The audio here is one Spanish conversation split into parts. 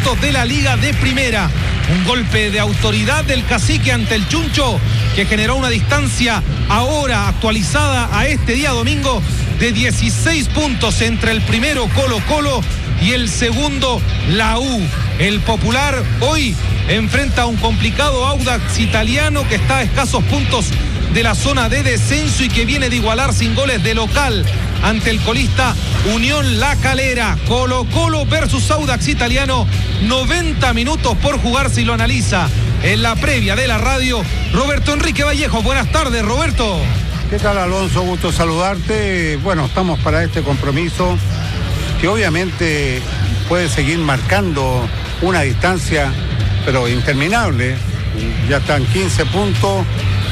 puntos de la Liga de Primera. Un golpe de autoridad del Cacique ante el Chuncho que generó una distancia ahora actualizada a este día domingo de 16 puntos entre el primero Colo-Colo y el segundo la U. El Popular hoy enfrenta a un complicado Audax Italiano que está a escasos puntos de la zona de descenso y que viene de igualar sin goles de local ante el colista Unión La Calera. Colo-Colo versus Audax Italiano, 90 minutos por jugar si lo analiza en la previa de la radio Roberto Enrique Vallejo. Buenas tardes, Roberto. ¿Qué tal, Alonso? Gusto saludarte. Bueno, estamos para este compromiso que obviamente puede seguir marcando una distancia, pero interminable. Ya están 15 puntos.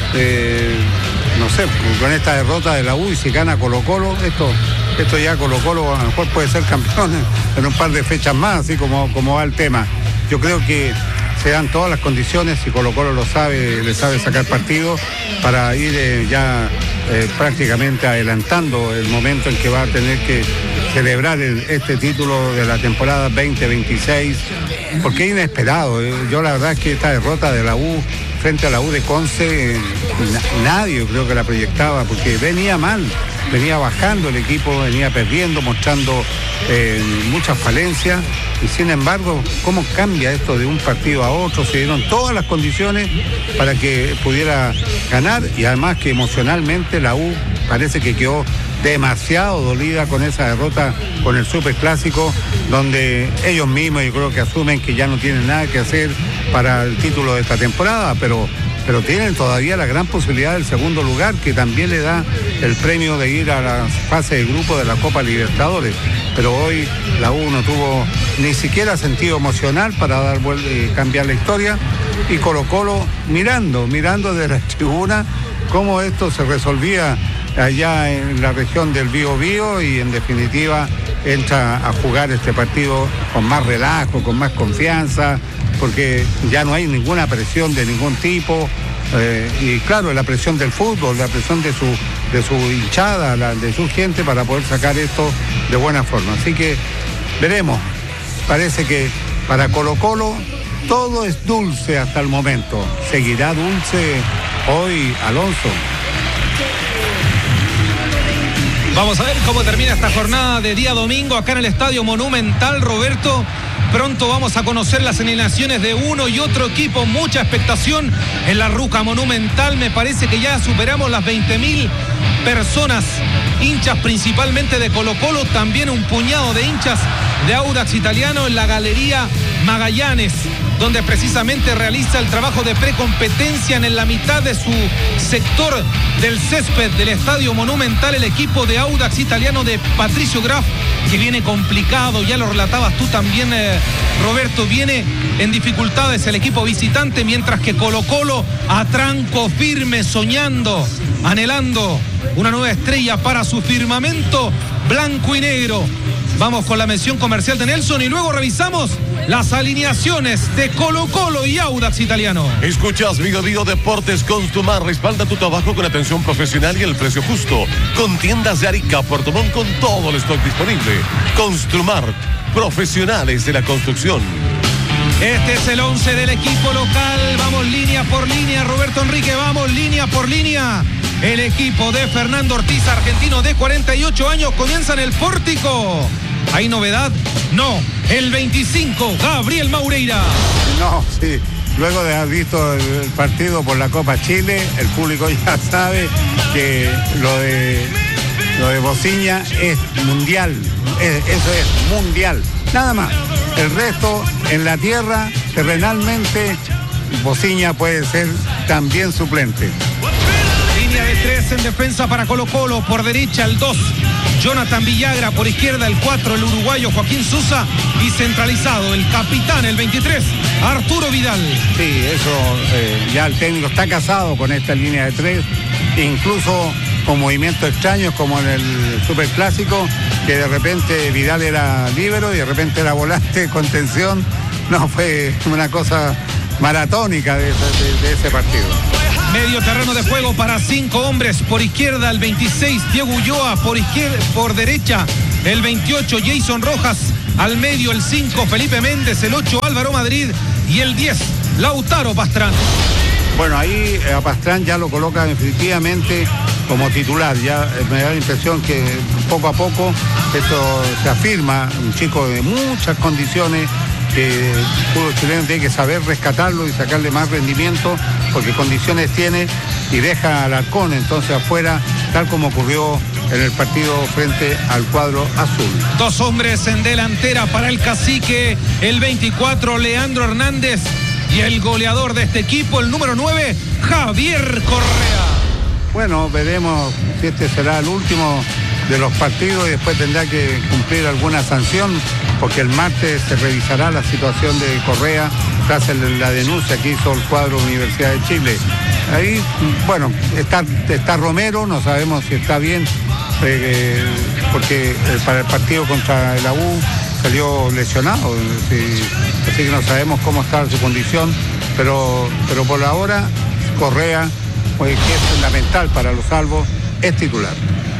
No sé, con esta derrota de la U y si gana Colo-Colo, esto ya Colo-Colo a lo mejor puede ser campeón en un par de fechas más, así como va el tema. Yo creo que se dan todas las condiciones, y Colo-Colo lo sabe, le sabe sacar partido para ir prácticamente adelantando el momento en que va a tener que celebrar este título de la temporada 2026, porque es inesperado. Yo la verdad es que esta derrota de la U frente a la U de Conce, nadie creo que la proyectaba, porque venía mal, venía bajando el equipo, venía perdiendo, mostrando muchas falencias, y sin embargo, ¿cómo cambia esto de un partido a otro? Se dieron todas las condiciones para que pudiera ganar, y además que emocionalmente la U parece que quedó demasiado dolida con esa derrota con el Superclásico, donde ellos mismos yo creo que asumen que ya no tienen nada que hacer para el título de esta temporada, pero tienen todavía la gran posibilidad del segundo lugar, que también le da el premio de ir a la fase de grupo de la Copa Libertadores. Pero hoy la U no tuvo ni siquiera sentido emocional para dar vuelta y cambiar la historia, y Colo-Colo mirando de la tribuna cómo esto se resolvía allá en la región del Biobío, y en definitiva entra a jugar este partido con más relajo, con más confianza, porque ya no hay ninguna presión de ningún tipo, y claro, la presión del fútbol, la presión de su hinchada, de su gente, para poder sacar esto de buena forma. Así que veremos. Parece que para Colo-Colo todo es dulce hasta el momento. ¿Seguirá dulce hoy, Alonso? Vamos a ver cómo termina esta jornada de día domingo acá en el Estadio Monumental, Roberto. Pronto vamos a conocer las alineaciones de uno y otro equipo. Mucha expectación en la Ruca Monumental. Me parece que ya superamos las 20.000 personas, hinchas principalmente de Colo-Colo, también un puñado de hinchas de Audax Italiano en la Galería Magallanes, donde precisamente realiza el trabajo de precompetencia en la mitad de su sector del césped del Estadio Monumental, el equipo de Audax Italiano de Patricio Graf, que viene complicado, ya lo relatabas tú también, Roberto, viene en dificultades el equipo visitante, mientras que Colo-Colo a tranco firme, soñando, anhelando una nueva estrella para su firmamento blanco y negro. Vamos con la mención comercial de Nelson y luego revisamos las alineaciones de Colo-Colo y Audax Italiano. Escuchas Biobío Deportes. Construmar respalda tu trabajo con atención profesional y el precio justo. Con tiendas de Arica, Puerto Montt, con todo el stock disponible. Construmar, profesionales de la construcción. Este es el 11 del equipo local. Vamos línea por línea, Roberto Enrique, vamos línea por línea. El equipo de Fernando Ortiz, argentino de 48 años, comienza en el pórtico. ¿Hay novedad? No. El 25, Gabriel Maureira. No, sí. Luego de haber visto el partido por la Copa Chile, el público ya sabe que lo de Bociña es mundial. Eso es mundial. Nada más. El resto, en la tierra, terrenalmente, Bociña puede ser también suplente. Línea de 3 en defensa para Colo-Colo. Por derecha el 2, Jonathan Villagra. Por izquierda el 4, el uruguayo Joaquín Susa. Y centralizado el capitán, el 23, Arturo Vidal. Sí, eso ya el técnico está casado con esta línea de 3. Incluso con movimientos extraños como en el Superclásico, que de repente Vidal era líbero y de repente era volante, contención. No, fue una cosa maratónica de ese partido. Medio terreno de juego para 5 hombres. Por izquierda el 26, Diego Ulloa. Por derecha el 28, Jason Rojas. Al medio el 5, Felipe Méndez. El 8, Álvaro Madrid. Y el 10, Lautaro Pastrán. Bueno, ahí a Pastrán ya lo coloca definitivamente como titular. Ya me da la impresión que poco a poco esto se afirma. Un chico de muchas condiciones, que el fútbol chileno tiene que saber rescatarlo y sacarle más rendimiento, porque condiciones tiene, y deja al Arcón entonces afuera, tal como ocurrió en el partido frente al cuadro azul. 2 hombres en delantera para el Cacique, el 24, Leandro Hernández, y el goleador de este equipo, el número 9, Javier Correa. Bueno, veremos si este será el último de los partidos y después tendrá que cumplir alguna sanción, porque el martes se revisará la situación de Correa tras la denuncia que hizo el cuadro Universidad de Chile. Ahí, bueno, está Romero, no sabemos si está bien, porque para el partido contra el AU salió lesionado, así que no sabemos cómo está su condición, pero por ahora Correa, pues, que es fundamental para los salvos, es titular.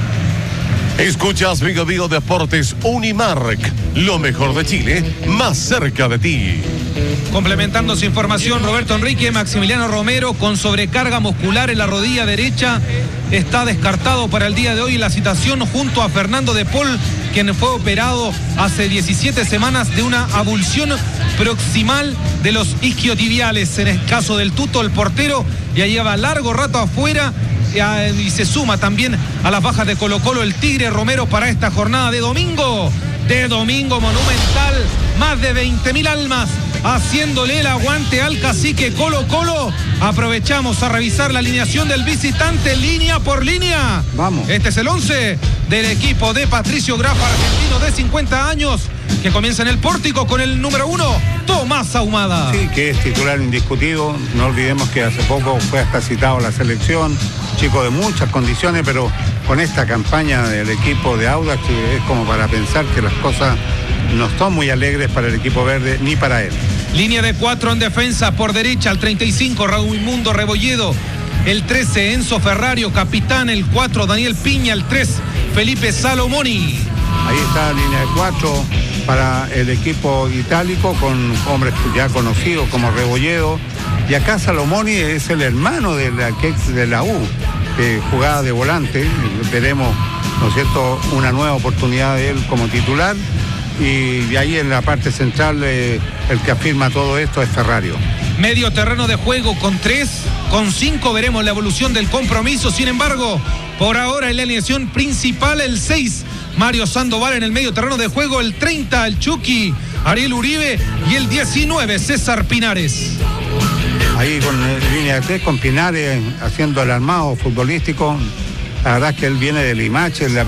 Escuchas Vigo Deportes Unimark, lo mejor de Chile, más cerca de ti. Complementando su información, Roberto Enrique, Maximiliano Romero con sobrecarga muscular en la rodilla derecha, está descartado para el día de hoy. La citación junto a Fernando de Paul, quien fue operado hace 17 semanas de una abulsión proximal de los isquiotibiales. En el caso del Tuto, el portero, ya lleva largo rato afuera. Y se suma también a las bajas de Colo-Colo el Tigre Romero para esta jornada de domingo monumental. Más de 20.000 almas haciéndole el aguante al Cacique Colo-Colo. Aprovechamos a revisar la alineación del visitante línea por línea. Vamos. Este es el 11 del equipo de Patricio Grafa, argentino de 50 años, que comienza en el Pórtico con el número 1, Tomás Ahumada. Sí, que es titular indiscutido. No olvidemos que hace poco fue hasta citado a la selección. Chico de muchas condiciones, pero con esta campaña del equipo de Audax es como para pensar que las cosas no son muy alegres para el equipo verde ni para él. Línea de 4 en defensa, por derecha el 35, Raimundo Rebolledo, el 13, Enzo Ferrario, capitán, el 4, Daniel Piña, el 3, Felipe Salomoni. Ahí está la línea de 4 para el equipo itálico, con hombres ya conocidos como Rebolledo. Y acá Salomoni es el hermano de la U, que jugaba de volante. Veremos, ¿no es cierto?, una nueva oportunidad de él como titular. Y ahí en la parte central el que afirma todo esto es Ferrario. Medio terreno de juego con 3, con 5 veremos la evolución del compromiso. Sin embargo, por ahora en la alineación principal el 6, Mario Sandoval en el medio terreno de juego, el 30, el Chucky, Ariel Uribe, y el 19, César Pinares. Ahí con línea de 3, con Pinares haciendo el armado futbolístico. La verdad es que él viene de Limache en el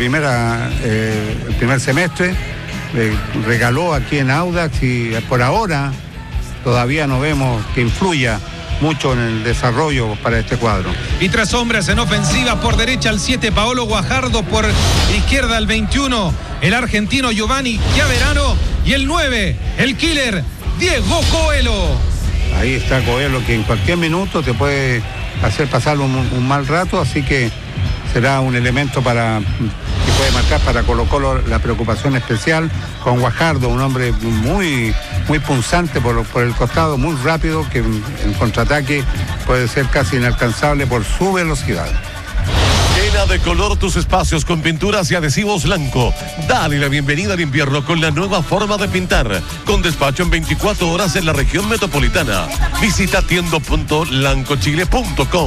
primer semestre. Regaló aquí en Audax y por ahora todavía no vemos que influya mucho en el desarrollo para este cuadro. Y 3 hombres en ofensiva, por derecha el 7, Paolo Guajardo, por izquierda el 21, el argentino Giovanni Chiaverano, y el 9, el killer Diego Coelho. Ahí está Coelho, que en cualquier minuto te puede hacer pasar un mal rato, así que será un elemento que puede marcar para Colo-Colo la preocupación especial, con Guajardo, un hombre muy punzante por el costado, muy rápido, que en contraataque puede ser casi inalcanzable por su velocidad. Llena de color tus espacios con pinturas y adhesivos Lanco. Dale la bienvenida al invierno con la nueva forma de pintar, con despacho en 24 horas en la región metropolitana. Visita tiendo.lancochile.com.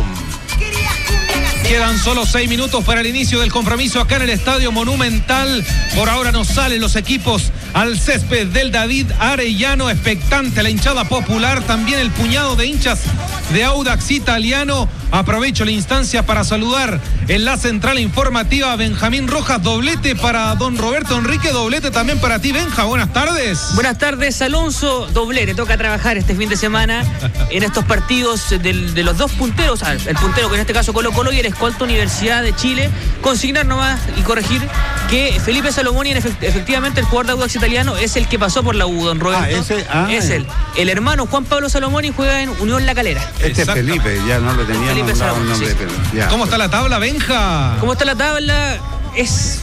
Quedan solo 6 minutos para el inicio del compromiso acá en el Estadio Monumental. Por ahora nos salen los equipos al césped del David Arellano. Expectante la hinchada popular, también el puñado de hinchas de Audax Italiano. Aprovecho la instancia para saludar en la central informativa a Benjamín Rojas. Doblete para don Roberto Enrique, doblete también para ti, Benja. Buenas tardes. Buenas tardes, Alonso. Doblete, toca trabajar este fin de semana en estos partidos de los dos punteros, el puntero que en este caso Colo-Colo y el escolta Universidad de Chile. Consignar nomás y corregir que Felipe Salomoni, efectivamente el jugador de Audax Italiano, es el que pasó por la U, don Roberto. Es él. El hermano Juan Pablo Salomoni juega en Unión La Calera. Este es Felipe, ya no lo teníamos dado el nombre. Sí. ¿Cómo está la tabla, Benja? ¿Cómo está la tabla? Es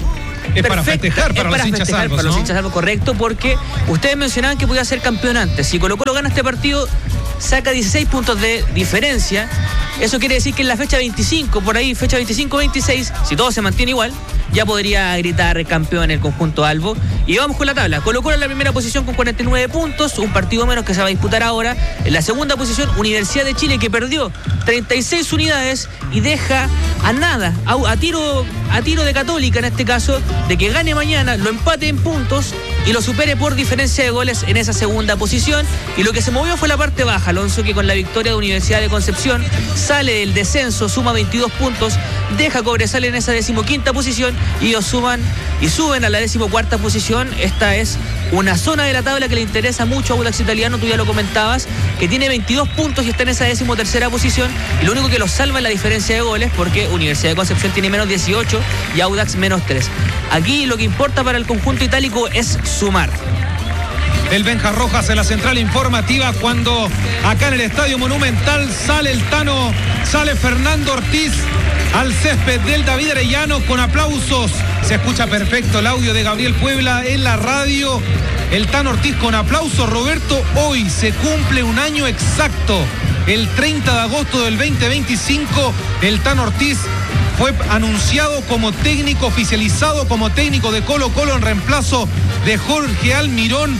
Es para festejar para los hinchas salvos, para los ¿no? hinchas salvos, correcto, porque ustedes mencionaban que podía ser campeón antes. Si Colo Colo gana este partido, saca 16 puntos de diferencia. Eso quiere decir que en la fecha 25, por ahí, fecha 25-26, si todo se mantiene igual, ya podría gritar campeón el conjunto albo. Y vamos con la tabla. Colo Colo en la primera posición con 49 puntos, un partido menos que se va a disputar ahora. En la segunda posición, Universidad de Chile, que perdió 36 unidades y deja a nada, a tiro de Católica en este caso, de que gane mañana, lo empate en puntos y lo supere por diferencia de goles en esa segunda posición. Y lo que se movió fue la parte baja, Alonso, que con la victoria de Universidad de Concepción sale del descenso, suma 22 puntos, deja a Cobresal en esa 15ª posición y ellos suben a la 14ª posición. Esta es una zona de la tabla que le interesa mucho a Audax Italiano, tú ya lo comentabas, que tiene 22 puntos y está en esa 13ª posición, y lo único que los salva es la diferencia de goles, porque Universidad de Concepción tiene menos 18 y Audax menos 3. Aquí lo que importa para el conjunto itálico es sumar. El Benja Rojas en la central informativa, cuando acá en el Estadio Monumental sale el Tano, sale Fernando Ortiz al césped del David Arellano con aplausos. Se escucha perfecto el audio de Gabriel Puebla en la radio. El Tano Ortiz con aplausos. Roberto, hoy se cumple un año exacto. El 30 de agosto del 2025, el Tano Ortiz fue anunciado como técnico, oficializado como técnico de Colo Colo en reemplazo de Jorge Almirón.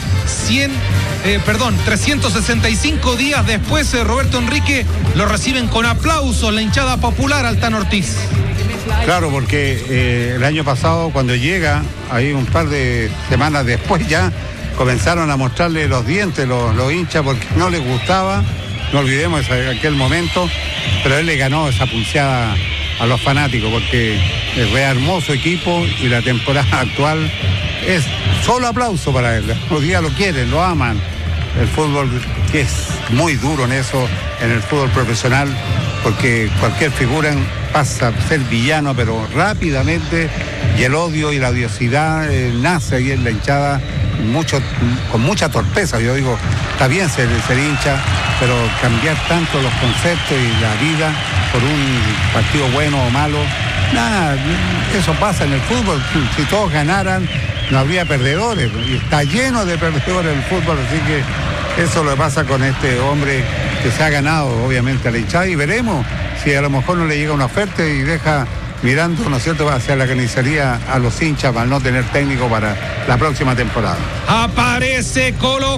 365 días después, Roberto Enrique, lo reciben con aplausos la hinchada popular al Tano Ortiz. Claro, porque el año pasado cuando llega, ahí un par de semanas después ya comenzaron a mostrarle los dientes los hinchas porque no les gustaba, no olvidemos aquel momento, pero él le ganó esa pulseada a los fanáticos porque es re hermoso equipo y la temporada actual es solo aplauso para él. Los días lo quieren, lo aman. El fútbol, que es muy duro en eso, en el fútbol profesional, porque cualquier figura pasa a ser villano, pero rápidamente, y el odio y la odiosidad nace ahí en la hinchada con mucha torpeza. Yo digo, está bien ser hincha, pero cambiar tanto los conceptos y la vida por un partido bueno o malo, nada, eso pasa en el fútbol. Si todos ganaran, no habría perdedores, y está lleno de perdedores el fútbol, así que eso lo que pasa con este hombre que se ha ganado obviamente a la hinchada, y veremos si a lo mejor no le llega una oferta y deja mirando, ¿no es cierto?, hacia la carnicería a los hinchas para no tener técnico para la próxima temporada. Aparece Colo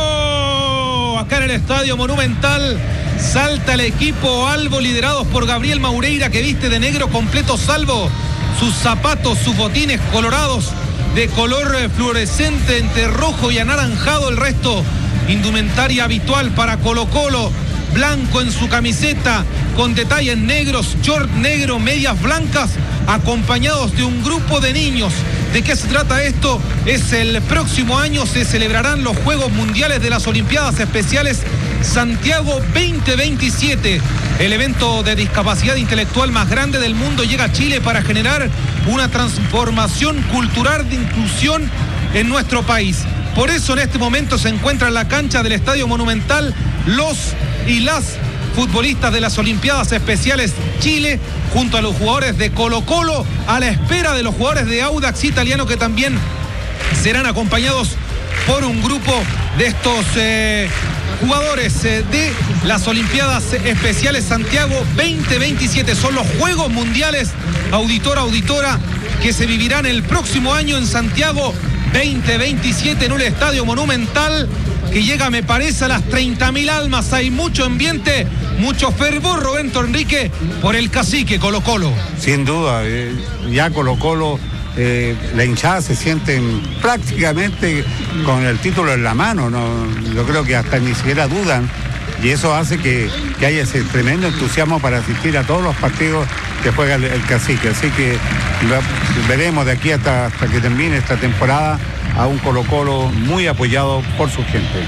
Colo acá en el Estadio Monumental. Salta el equipo albo liderados por Gabriel Maureira, que viste de negro completo salvo sus zapatos, sus botines colorados de color fluorescente entre rojo y anaranjado. El resto indumentaria habitual para Colo Colo, blanco en su camiseta con detalles negros, short negro, medias blancas, acompañados de un grupo de niños. ¿De qué se trata esto? Es el próximo año se celebrarán los Juegos Mundiales de las Olimpiadas Especiales Santiago 2027. El evento de discapacidad intelectual más grande del mundo llega a Chile para generar una transformación cultural de inclusión en nuestro país. Por eso en este momento se encuentra en la cancha del Estadio Monumental los y las futbolistas de las Olimpiadas Especiales Chile, junto a los jugadores de Colo Colo, a la espera de los jugadores de Audax Italiano, que también serán acompañados por un grupo de estos jugadores de las Olimpiadas Especiales Santiago 2027. Son los Juegos Mundiales, auditora, que se vivirán el próximo año en Santiago 2027 en un Estadio Monumental que llega, me parece, a las 30.000 almas. Hay mucho ambiente, mucho fervor, Roberto Enrique, por el cacique Colo Colo. Sin duda, ya Colo Colo, la hinchada se sienten prácticamente con el título en la mano, ¿no? Yo creo que hasta ni siquiera dudan, y eso hace que haya ese tremendo entusiasmo para asistir a todos los partidos que juega el cacique. Así que veremos de aquí hasta que termine esta temporada a un Colo Colo muy apoyado por su gente.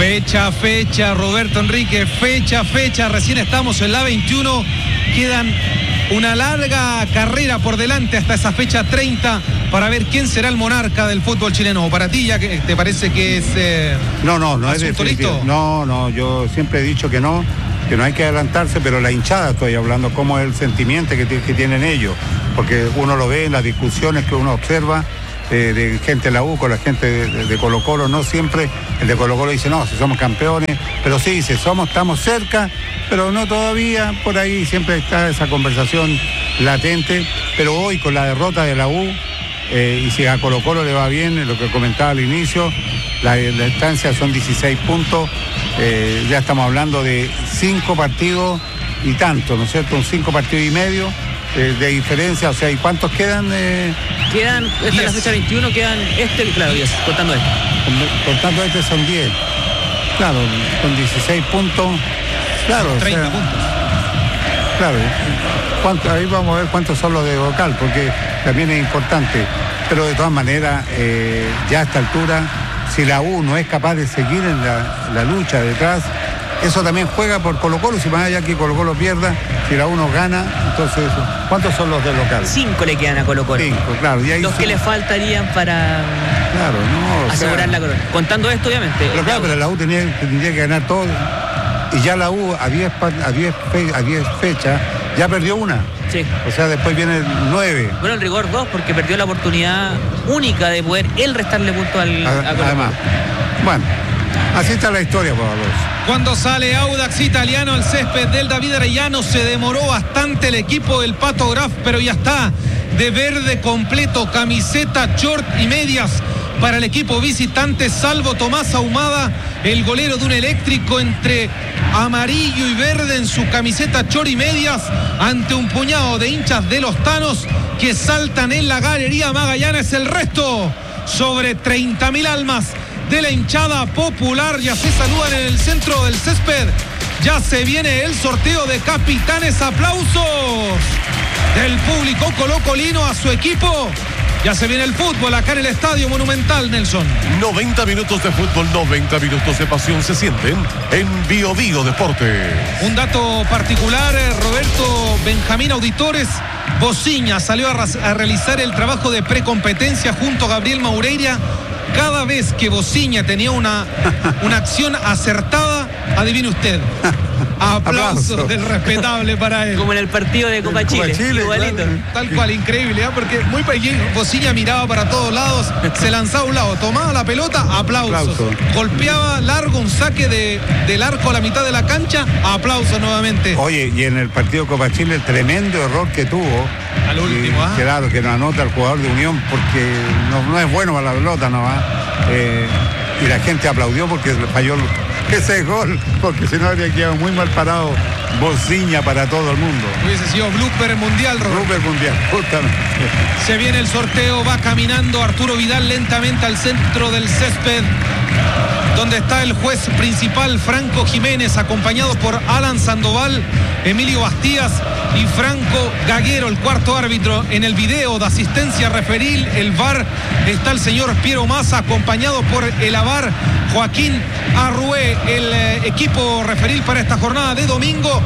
Fecha, Roberto Enrique, fecha, recién estamos en la 21, quedan una larga carrera por delante hasta esa fecha 30 para ver quién será el monarca del fútbol chileno. Para ti, ¿ya te parece que es no es definitivo? No, yo siempre he dicho que no, que no hay que adelantarse, pero la hinchada estoy hablando, cómo es el sentimiento que tienen ellos, porque uno lo ve en las discusiones que uno observa de gente de la U con la gente de Colo Colo. No siempre el de Colo Colo dice, no, si somos campeones, pero sí dice, estamos cerca, pero no todavía. Por ahí siempre está esa conversación latente, pero hoy con la derrota de la U, y si a Colo Colo le va bien, lo que comentaba al inicio, la distancia son 16 puntos, ya estamos hablando de 5 partidos y tanto, ¿no es cierto? Un 5 partidos y medio de diferencia, o sea, ¿y cuántos quedan? Quedan, esta es la fecha 21, quedan claro, 10, contando este. Contando este son 10. Claro, con 16 puntos, claro. 30 puntos. Claro, ahí vamos a ver cuántos son los de local, porque también es importante. Pero de todas maneras, ya a esta altura, si la U no es capaz de seguir en la lucha detrás, eso también juega por Colo Colo. Si más allá que Colo Colo pierda, si la U no gana, entonces, ¿cuántos son los de local? 5 le quedan a Colo Colo. 5, claro. Y ahí los que le faltarían para asegurar la corona. Contando esto, obviamente. Pero claro, pero la U tendría que ganar todo. Y ya la U a 10 fechas ya perdió una. Sí. O sea, después viene el 9. Bueno, en rigor 2, porque perdió la oportunidad única de poder él restarle punto a Colo Colo. Además. Bueno, así está la historia, por favor. Cuando sale Audax Italiano al césped del David Arellano, se demoró bastante el equipo del Pato Graf, pero ya está de verde completo, camiseta, short y medias para el equipo visitante, salvo Tomás Ahumada, el golero de un eléctrico entre amarillo y verde en su camiseta, short y medias, ante un puñado de hinchas de los Tanos que saltan en la Galería Magallanes. El resto, sobre 30.000 almas de la hinchada popular, ya se saludan en el centro del césped. Ya se viene el sorteo de capitanes. Aplausos del público colocolino a su equipo. Ya se viene el fútbol acá en el Estadio Monumental, Nelson. 90 minutos de fútbol, 90 minutos de pasión se sienten en Bio Bio Deportes. Un dato particular, Roberto Benjamín Auditores, Bociña salió a realizar el trabajo de precompetencia junto a Gabriel Maureira. Cada vez que Bociña tenía una acción acertada, adivine usted, aplauso del respetable para él. Como en el partido de Copa Chile, igualito. Claro, tal cual, increíble, ¿eh? Porque muy pequeño, Bociña miraba para todos lados, se lanzaba a un lado, tomaba la pelota, aplausos. Golpeaba largo un saque del arco a la mitad de la cancha, aplausos nuevamente. Oye, y en el partido de Copa Chile, el tremendo error que tuvo, al último, claro, que no anota el jugador de Unión porque no es bueno para la pelota, ¿no? Y la gente aplaudió porque falló ese gol, porque si no habría quedado muy mal parado Bociña para todo el mundo. Hubiese sido blooper mundial, Roberto. Blooper mundial, justamente. Se viene el sorteo, va caminando Arturo Vidal lentamente al centro del césped, donde está el juez principal Franco Jiménez, acompañado por Alan Sandoval, Emilio Bastías y Franco Gaguero, el cuarto árbitro. En el video de asistencia referil, el VAR, está el señor Piero Massa, acompañado por el AVAR Joaquín Arrué. El equipo referil para esta jornada de domingo,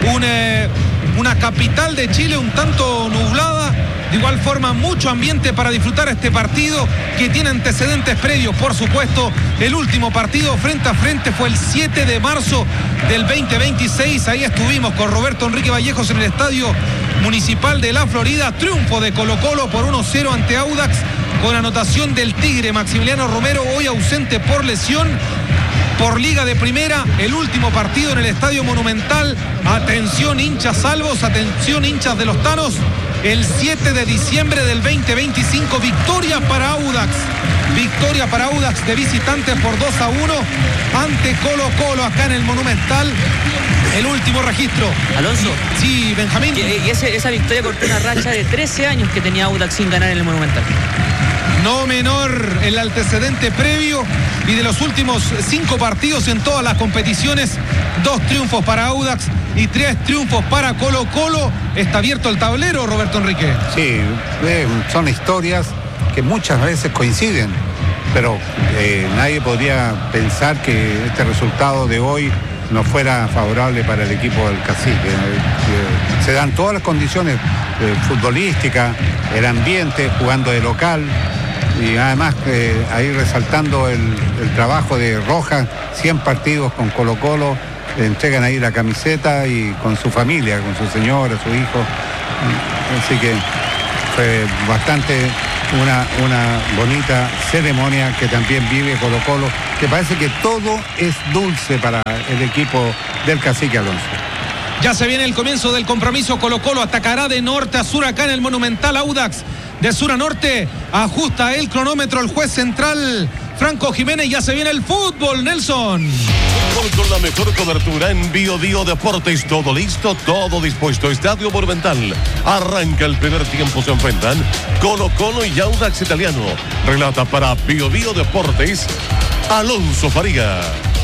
una capital de Chile un tanto nublada. De igual forma, mucho ambiente para disfrutar este partido que tiene antecedentes previos. Por supuesto, el último partido frente a frente fue el 7 de marzo del 2026. Ahí estuvimos con Roberto Enrique Vallejos en el Estadio Municipal de La Florida. Triunfo de Colo Colo por 1-0 ante Audax, con anotación del Tigre Maximiliano Romero, hoy ausente por lesión. Por Liga de Primera, el último partido en el Estadio Monumental. Atención hinchas salvos, atención hinchas de los Tanos. El 7 de diciembre del 2025, victoria para Audax. Victoria para Audax de visitantes por 2-1 ante Colo Colo acá en el Monumental. El último registro. Alonso. Sí, Benjamín. Y esa victoria cortó una racha de 13 años que tenía Audax sin ganar en el Monumental. No menor el antecedente previo, y de los últimos 5 partidos en todas las competiciones, 2 triunfos para Audax y 3 triunfos para Colo Colo. Está abierto el tablero, Roberto Enrique. Sí, son historias que muchas veces coinciden, pero nadie podría pensar que este resultado de hoy no fuera favorable para el equipo del Cacique. Se dan todas las condiciones futbolísticas, el ambiente, jugando de local. Y además ahí resaltando el trabajo de Rojas, 100 partidos con Colo Colo, entregan ahí la camiseta y con su familia, con su señora, su hijo. Así que fue bastante una bonita ceremonia que también vive Colo-Colo, que parece que todo es dulce para el equipo del Cacique Alonso. Ya se viene el comienzo del compromiso. Colo-Colo atacará de norte a sur acá en el Monumental. Audax de sur a norte. Ajusta el cronómetro el juez central Franco Jiménez. Ya se viene el fútbol, Nelson. Fútbol con la mejor cobertura en Bio Deportes. Todo listo, todo dispuesto. Estadio Monumental. Arranca el primer tiempo. Se enfrentan Colo-Colo y Audax Italiano. Relata para Bio Deportes Alonso Faría.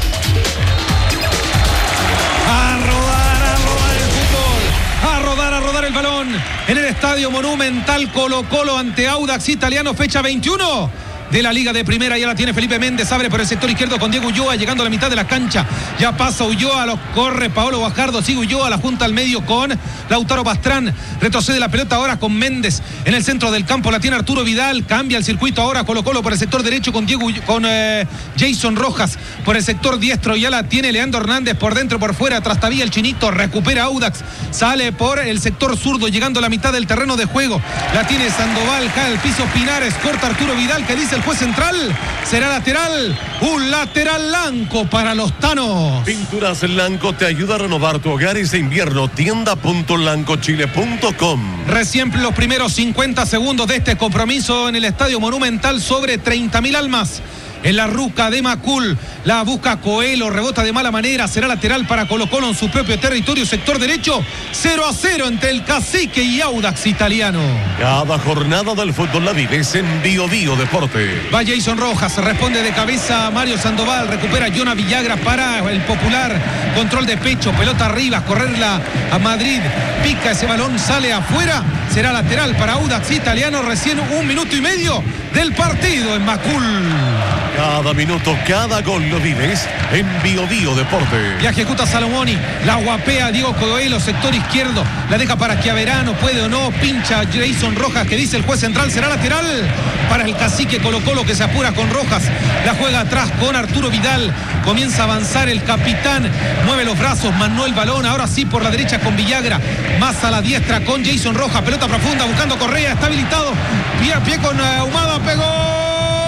A rodar el balón en el Estadio Monumental. Colo-Colo ante Audax Italiano, fecha 21 de la Liga de Primera. Ya la tiene Felipe Méndez, abre por el sector izquierdo con Diego Ulloa, llegando a la mitad de la cancha. Ya pasa Ulloa, lo corre Paolo Guajardo, sigue Ulloa, la junta al medio con Lautaro Pastrán. Retrocede la pelota ahora con Méndez en el centro del campo, la tiene Arturo Vidal, cambia el circuito ahora Colo-Colo por el sector derecho con Jason Rojas por el sector diestro. Ya la tiene Leandro Hernández por dentro, por fuera, Trastavía el chinito, recupera Audax, sale por el sector zurdo, llegando a la mitad del terreno de juego. La tiene Sandoval, cae al piso Pinares, corta Arturo Vidal, que dice el juez central, será lateral, un lateral blanco para los tanos. Pinturas Lanco te ayuda a renovar tu hogar este invierno. Tienda.lancochile.com. Recién los primeros 50 segundos de este compromiso en el Estadio Monumental, sobre 30.000 almas. En la ruca de Macul, la busca Coelho, rebota de mala manera, será lateral para Colo-Colo en su propio territorio, sector derecho, 0-0 entre el Cacique y Audax Italiano. Cada jornada del fútbol la vives en Bio Deporte. Va Jason Rojas, responde de cabeza Mario Sandoval, recupera Jonah Villagra para el Popular, control de pecho, pelota arriba, correrla a Madrid, pica ese balón, sale afuera, será lateral para Audax Italiano, recién 1 minuto y medio del partido en Macul. Cada minuto, cada gol lo vives en Bio Deporte. Y ejecuta Salomoni, la guapea Diego Coelho, sector izquierdo, la deja para Chiaverano, puede o no, pincha Jason Rojas, que dice el juez central, será lateral para el Cacique. Colo-Colo que se apura con Rojas, la juega atrás con Arturo Vidal, comienza a avanzar el capitán, mueve los brazos, manó el balón, ahora sí por la derecha con Villagra, más a la diestra con Jason Rojas, pelota profunda buscando Correa, está habilitado, pie a pie con Ahumada, pegó.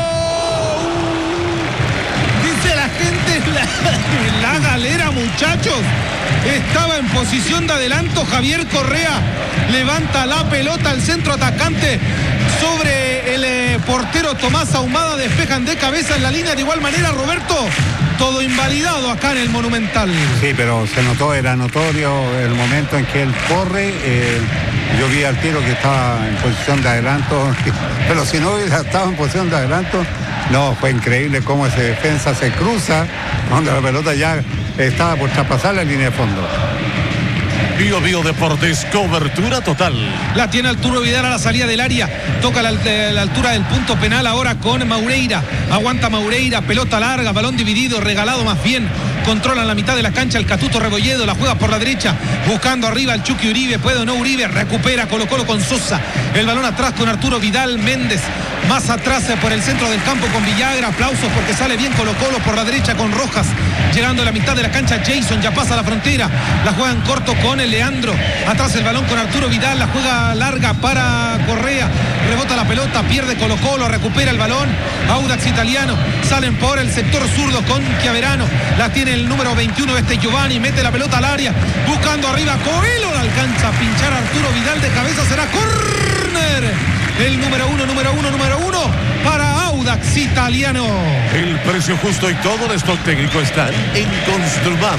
La gente en la galera, muchachos, estaba en posición de adelanto. Javier Correa levanta la pelota al centro atacante sobre el portero Tomás Ahumada, despejan de cabeza en la línea. De igual manera, Roberto, todo invalidado acá en el Monumental. Sí, pero se notó, era notorio el momento en que él corre. Yo vi al tiro que estaba en posición de adelanto, pero si no hubiera estado en posición de adelanto, no, fue increíble cómo ese defensa se cruza cuando la pelota ya estaba por traspasar la línea de fondo. Bio Deportes, cobertura total. La tiene Arturo Vidal a la salida del área, toca la altura del punto penal ahora con Maureira, aguanta Maureira, pelota larga, balón dividido, regalado más bien, controla la mitad de la cancha el Catuto Rebolledo, la juega por la derecha, buscando arriba el Chucky Uribe, puede o no Uribe, recupera Colo-Colo con Sosa, el balón atrás con Arturo Vidal, Méndez, más atrás por el centro del campo con Villagra, aplausos porque sale bien Colo-Colo por la derecha con Rojas, llegando a la mitad de la cancha Jason, ya pasa la frontera, la juega en corto con el Leandro, atrás el balón con Arturo Vidal, la juega larga para Correa, rebota la pelota, pierde Colo-Colo, recupera el balón, Audax Italiano, salen por el sector zurdo con Chiaverano, la tiene el número 21 Giovanni, mete la pelota al área, buscando arriba Coelho, la alcanza a pinchar Arturo Vidal de cabeza, será córner, el número uno para Audax Italiano. El precio justo y todo el stock técnico están en Construmar.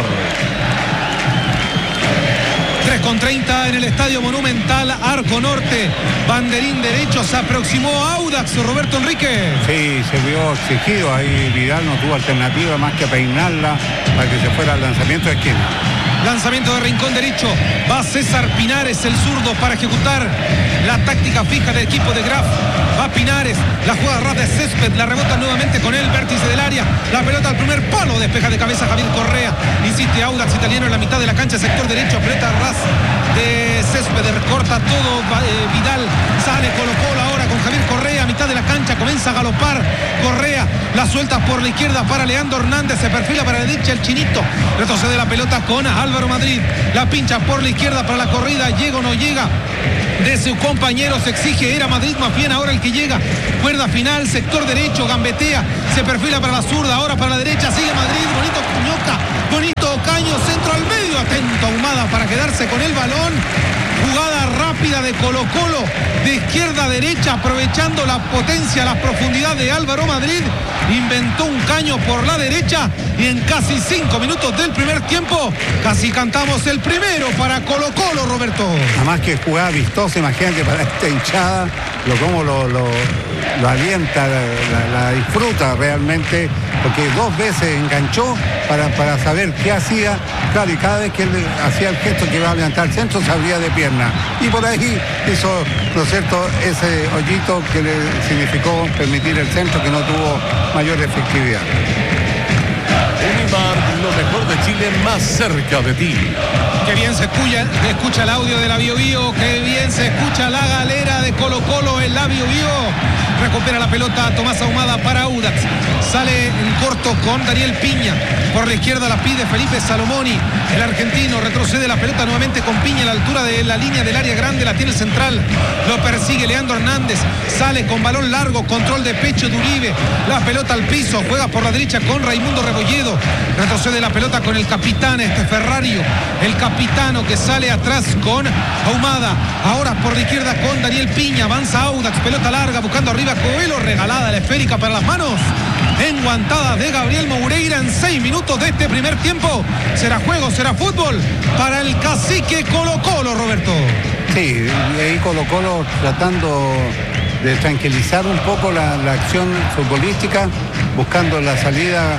3:30 en el Estadio Monumental, Arco Norte, banderín derecho, se aproximó Audax, Roberto Enrique. Sí, se vio exigido, ahí Vidal no tuvo alternativa más que peinarla para que se fuera al lanzamiento de esquina. Lanzamiento de rincón derecho, va César Pinares, el zurdo, para ejecutar la táctica fija del equipo de Graf. Va Pinares, la juega ras de césped, la rebota nuevamente con él, vértice del área, la pelota al primer palo, despeja de cabeza Javier Correa, insiste Audax Italiano en la mitad de la cancha, sector derecho, pelota ras de césped, recorta todo Vidal, sale Colo-Colo ahora con Javier Correa, mitad mitad de la cancha, comienza a galopar Correa, la suelta por la izquierda para Leandro Hernández, se perfila para la derecha el chinito, retrocede la pelota con Álvaro Madrid, la pincha por la izquierda para la corrida, llega o no llega de su compañero, se exige, era Madrid más bien, ahora el que llega, cuerda final, sector derecho, gambetea, se perfila para la zurda, ahora para la derecha, sigue Madrid, bonito Cuñoca, bonito Caño, centro al medio, atento Ahumada para quedarse con el balón, jugada rápida de Colo-Colo, de izquierda a derecha, aprovechando la potencia, la profundidad de Álvaro Madrid, inventó un caño por la derecha y en casi 5 minutos del primer tiempo, casi cantamos el primero para Colo-Colo, Roberto. Además que jugada vistosa, imagínate para esta hinchada, cómo lo alienta, la disfruta realmente, porque 2 veces enganchó para saber qué hacía, claro, y cada vez que él hacía el gesto que iba a levantar el centro se abría de pierna, y por ahí hizo, ¿no es cierto?, ese hoyito que le significó permitir el centro, que no tuvo mayor efectividad. Unimar, lo mejor de Chile más cerca de ti. Qué bien se escucha el audio de la Bio Bio, qué bien se escucha la galera de Colo-Colo en la Bio Bio. Recupera la pelota Tomás Ahumada para Audax. Sale en corto con Daniel Piña. Por la izquierda la pide Felipe Salomoni. El argentino retrocede la pelota nuevamente con Piña a la altura de la línea del área grande. La tiene el central. Lo persigue Leandro Hernández. Sale con balón largo. Control de pecho de Uribe. La pelota al piso. Juega por la derecha con Raimundo Rebolledo. Retrocede la pelota con el capitán Ferrario. El capitano que sale atrás con Ahumada. Ahora por la izquierda con Daniel Piña. Avanza Audax. Pelota larga buscando arriba Coelho, regalada la esférica para las manos enguantadas de Gabriel Moureira en 6 minutos de este primer tiempo. Será juego, será fútbol para el cacique Colo-Colo, Roberto. Sí, y ahí Colo-Colo tratando de tranquilizar un poco la acción futbolística, buscando la salida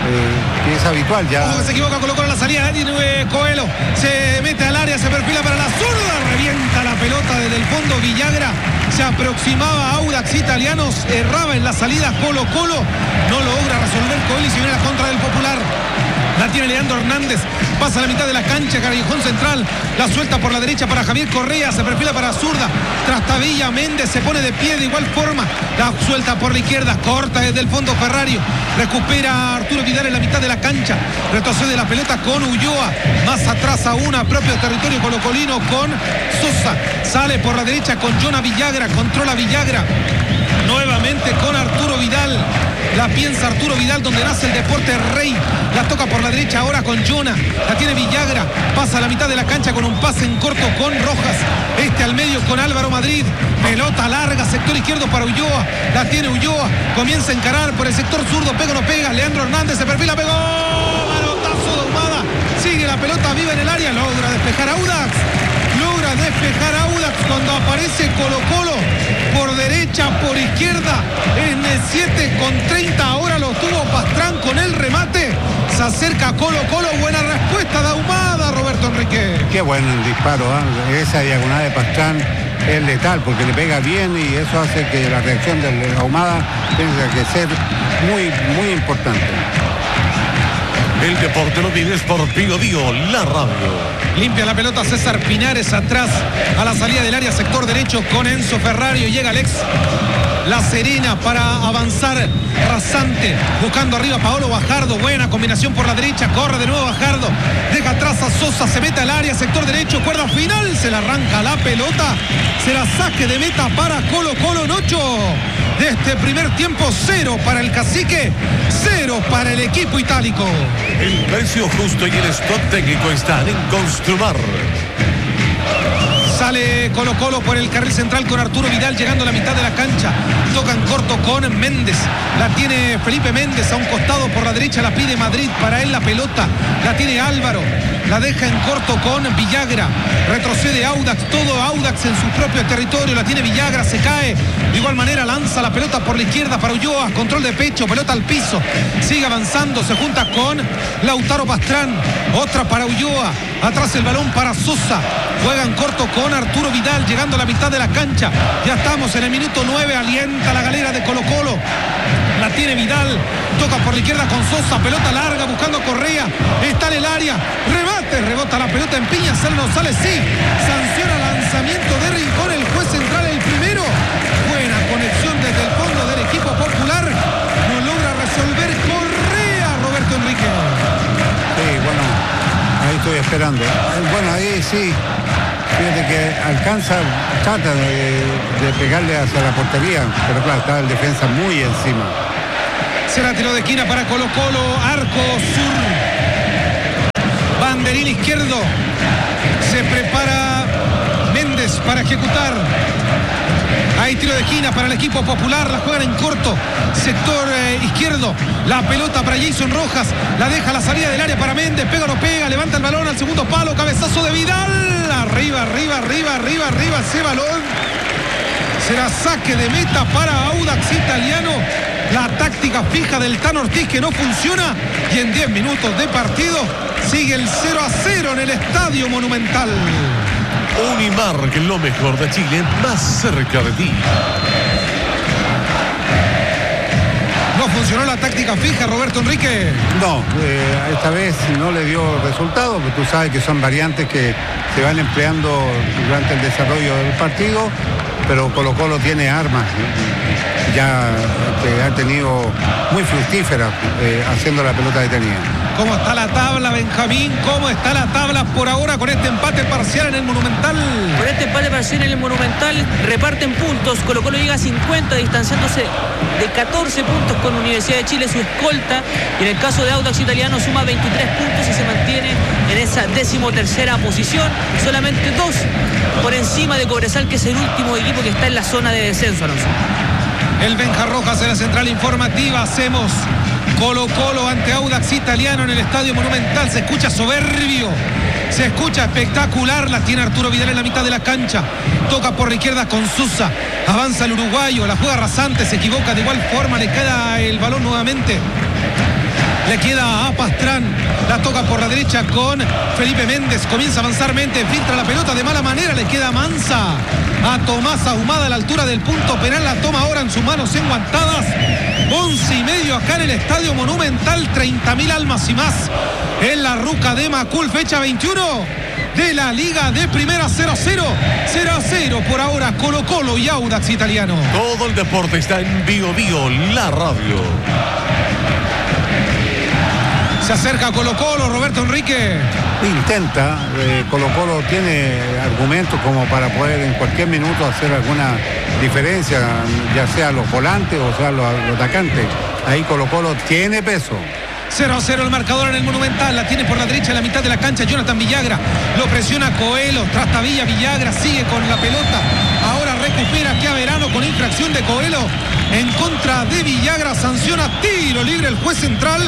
que es habitual ya. Se equivoca Colo-Colo en la salida, Coelho se mete al área, se perfila para la zurda, revienta la pelota desde el fondo Villagra, se aproximaba a Audax Italianos, erraba en la salida Colo-Colo, no logra resolver Coelho y se viene a la contra del Popular. La tiene Leandro Hernández, pasa a la mitad de la cancha, Callejón central, la suelta por la derecha para Javier Correa, se perfila para zurda, Trastavilla, Méndez se pone de pie de igual forma, la suelta por la izquierda, corta desde el fondo Ferrario, recupera Arturo Vidal en la mitad de la cancha, retrocede la pelota con Ulloa, más atrás aún a propio territorio colocolino con Sosa, sale por la derecha con Jonah Villagra, controla Villagra, nuevamente con Arturo Vidal. La piensa Arturo Vidal donde nace el deporte rey. La toca por la derecha ahora con Jonah. La tiene Villagra. Pasa a la mitad de la cancha con un pase en corto con Rojas. Este al medio con Álvaro Madrid. Pelota larga, sector izquierdo para Ulloa. La tiene Ulloa. Comienza a encarar por el sector zurdo. Pega o no pega. Leandro Hernández se perfila. Pegó. Manotazo de Ahumada. Sigue la pelota viva en el área. Logra despejar a Audax. Logra despejar a Audax cuando aparece Colo-Colo por derecha, por izquierda, en el 7 con 30, ahora lo tuvo Pastrán con el remate, se acerca Colo-Colo, buena respuesta de Ahumada, Roberto Enrique. Qué buen disparo, ¿eh? Esa diagonal de Pastrán es letal porque le pega bien y eso hace que la reacción de Ahumada tenga que ser muy, muy importante. El deporte lo vives por Bio Bio, la radio. Limpia la pelota César Pinares atrás a la salida del área, sector derecho con Enzo Ferrario. Llega Alex La Serena para avanzar rasante, buscando arriba Paolo Bajardo. Buena combinación por la derecha, corre de nuevo Bajardo, deja atrás a Sosa, se mete al área, sector derecho, cuerda final, se le arranca la pelota, se la saque de meta para Colo-Colo en 8 de este primer tiempo. 0 para el cacique, 0 para el equipo itálico. El precio justo y el stock técnico están en Construmar. Sale Colo-Colo por el carril central con Arturo Vidal llegando a la mitad de la cancha. Tocan corto con Méndez. La tiene Felipe Méndez a un costado por la derecha. La pide Madrid. Para él la pelota. La tiene Álvaro. La deja en corto con Villagra. Retrocede Audax. Todo Audax en su propio territorio. La tiene Villagra. Se cae. De igual manera lanza la pelota por la izquierda para Ulloa. Control de pecho. Pelota al piso. Sigue avanzando. Se junta con Lautaro Pastrán. Otra para Ulloa. Atrás el balón para Sosa. Juegan corto con Arturo Vidal llegando a la mitad de la cancha. Ya estamos en el minuto 9. Alienta la galera de Colo-Colo. La tiene Vidal. Toca por la izquierda con Sosa. Pelota larga buscando a Correa. Está en el área. Remate. Rebota la pelota en Piña. Sale o no sale. Sí. Sanciona lanzamiento de Rincón. El juez central el primero. Buena conexión desde el esperando. Bueno, ahí sí, fíjate que trata de pegarle hacia la portería, pero claro, está el defensa muy encima. Será tiro de esquina para Colo Colo, arco sur. Banderín izquierdo. Se prepara Méndez para ejecutar. Hay tiro de esquina para el equipo popular, la juegan en corto, sector izquierdo, la pelota para Jason Rojas, la deja a la salida del área para Méndez, pega o no pega, levanta el balón al segundo palo, cabezazo de Vidal, arriba ese balón, será saque de meta para Audax Italiano, la táctica fija del Tano Ortiz que no funciona y en 10 minutos de partido sigue el 0-0 en el Estadio Monumental. Unimar, que lo mejor de Chile, más cerca de ti. No funcionó la táctica fija, Roberto Enrique. No, esta vez no le dio resultado, pero tú sabes que son variantes que se van empleando durante el desarrollo del partido, pero Colo Colo tiene armas, ya que ha tenido muy fructíferas haciendo la pelota detenida. ¿Cómo está la tabla, Benjamín? ¿Cómo está la tabla por ahora con este empate parcial en el Monumental? Con este empate parcial en el Monumental reparten puntos. Colo Colo llega a 50, distanciándose de 14 puntos con Universidad de Chile, su escolta. Y en el caso de Audax Italiano suma 23 puntos y se mantiene en esa 13ª posición. Solamente 2 por encima de Cobresal, que es el último equipo que está en la zona de descenso, Alonso. El Benja Rojas en la central informativa. Hacemos Colo Colo ante Audax Italiano en el Estadio Monumental. Se escucha soberbio, se escucha espectacular. La tiene Arturo Vidal en la mitad de la cancha. Toca por la izquierda con Sousa. Avanza el uruguayo, la juega rasante, se equivoca de igual forma. Le queda el balón nuevamente. Le queda a Pastrán, la toca por la derecha con Felipe Méndez, comienza a avanzar Méndez, filtra la pelota de mala manera, le queda Mansa a Tomás Ahumada a la altura del punto penal, la toma ahora en sus manos enguantadas. 11:30 acá en el Estadio Monumental, 30.000 almas y más en la Ruca de Macul, fecha 21 de la Liga de Primera. 0-0 por ahora, Colo Colo y Audax Italiano. Todo el deporte está en Bio Bio, la radio. Se acerca Colo Colo, Roberto Enrique. Intenta, Colo Colo tiene argumentos como para poder en cualquier minuto hacer alguna diferencia, ya sea los volantes o sea los atacantes. Ahí Colo Colo tiene peso. 0-0 el marcador en el Monumental, la tiene por la derecha en la mitad de la cancha Jonathan Villagra, lo presiona Coelho, trastabilla Villagra, sigue con la pelota, ahora recupera que a Verano con infracción de Coelho en contra de Villagra, sanciona tiro libre el juez central.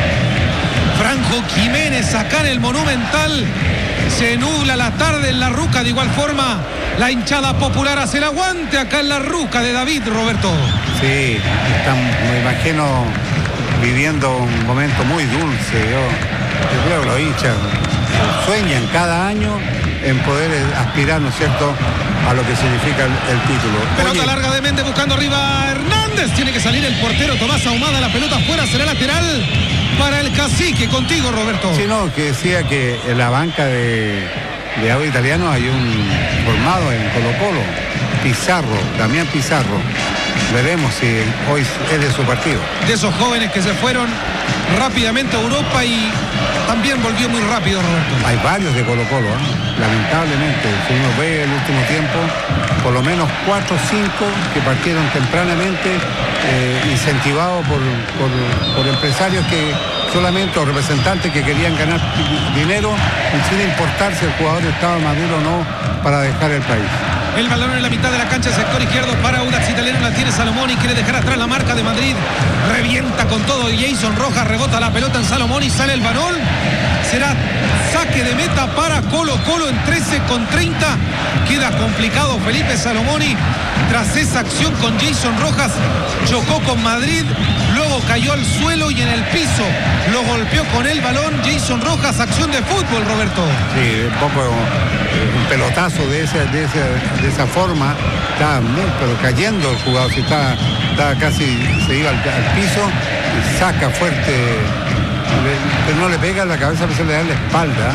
Franjo Jiménez acá en el Monumental. Se nubla la tarde en la Ruca. De igual forma, la hinchada popular hace el aguante acá en la Ruca de David, Roberto. Sí, me imagino viviendo un momento muy dulce. Yo creo que los hinchas sueñan cada año en poder aspirar, ¿no es cierto?, a lo que significa el título. Pelota larga de Méndez buscando arriba Hernández. Tiene que salir el portero Tomás Ahumada. La pelota afuera, será lateral para el Cacique. Contigo, Roberto. Sí, no, que decía que en la banca de Audax Italiano hay un formado en Colo Colo, Pizarro, Damián Pizarro. Veremos si hoy es de su partido. De esos jóvenes que se fueron rápidamente a Europa y también volvió muy rápido, Roberto. Hay varios de Colo Colo, lamentablemente. Si uno ve el último tiempo, por lo menos 4 o 5 que partieron tempranamente, incentivados por empresarios que solamente, o representantes que querían ganar dinero, sin importar si el jugador estaba maduro o no para dejar el país. El balón en la mitad de la cancha, sector izquierdo para Audax Italiano, la tiene Salomón y quiere dejar atrás la marca de Madrid. Revienta con todo Jason Rojas, rebota la pelota en Salomón y sale el balón. Será saque de meta para Colo Colo en 13:30. Queda complicado Felipe Salomoni tras esa acción con Jason Rojas. Chocó con Madrid, luego cayó al suelo y en el piso lo golpeó con el balón Jason Rojas. Acción de fútbol, Roberto. Sí, un poco un pelotazo de esa forma. Está pero cayendo el jugador. Si está casi, se iba al piso y saca fuerte. Pero no le pega en la cabeza, pero se le da en la espalda.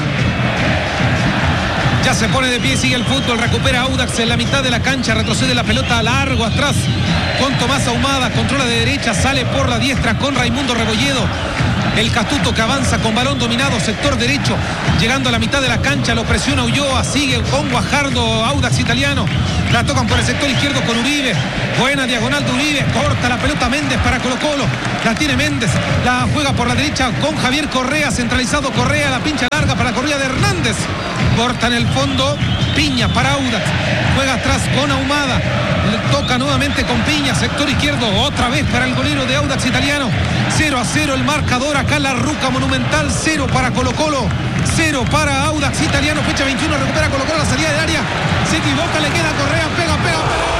Ya se pone de pie, sigue el fútbol, recupera Audax en la mitad de la cancha, retrocede la pelota largo atrás con Tomás Ahumada, controla de derecha, sale por la diestra con Raimundo Rebolledo. El Castuto que avanza con balón dominado, sector derecho, llegando a la mitad de la cancha, lo presiona Ulloa, sigue con Guajardo, Audax Italiano. La tocan por el sector izquierdo con Uribe. Buena diagonal de Uribe, corta la pelota Méndez para Colo-Colo. La tiene Méndez, la juega por la derecha con Javier Correa, centralizado Correa, la pincha larga para Correa de Hernández. Corta en el fondo Piña para Audax. Juega atrás con Ahumada. Le toca nuevamente con Piña, sector izquierdo, otra vez para el golero de Audax Italiano. 0-0 el marcador acá en la Ruca Monumental. 0 para Colo-Colo, 0 para Audax Italiano. Fecha 21, recupera Colo-Colo la salida de área. Se equivoca, le queda Correa, pega.